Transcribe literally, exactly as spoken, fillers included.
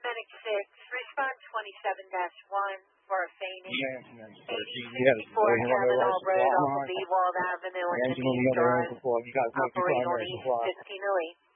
Medic six, respond twenty-seven dash one for a fainting. Yeah, eighty sixty-four Terminal Road off of Ewald Avenue and Denise Drive. Operate on East fifteen oh eight.